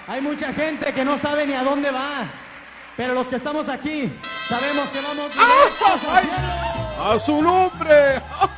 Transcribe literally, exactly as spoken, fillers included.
Hay mucha gente que no sabe ni a dónde va, pero los que estamos aquí sabemos que vamos directos al cielo. ¡A su nombre!